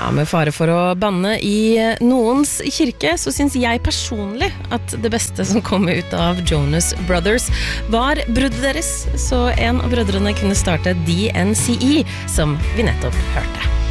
Ja, med fare for å banne i noens kirke, så synes jeg personlig at det beste som kom ut av Jonas Brothers var bruddet deres, så en av brødrene kunne starte DNCE, som vi nettopp hørte.